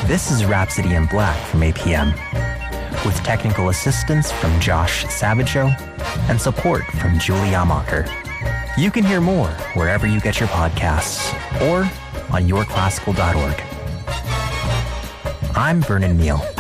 This is Rhapsody in Black from APM, with technical assistance from Josh Savageau and support from Julie Amacher. You can hear more wherever you get your podcasts or on yourclassical.org. I'm Vernon Neal.